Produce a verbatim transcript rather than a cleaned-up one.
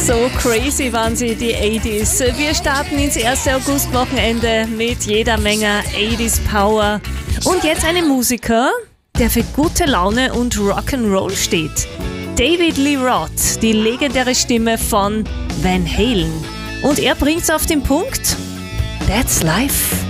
So crazy waren sie, die achtziger. Wir starten ins erste Augustwochenende mit jeder Menge achtziger Power. Und jetzt ein Musiker, der für gute Laune und Rock'n'Roll steht. David Lee Roth, die legendäre Stimme von Van Halen. Und er bringt's auf den Punkt. That's life.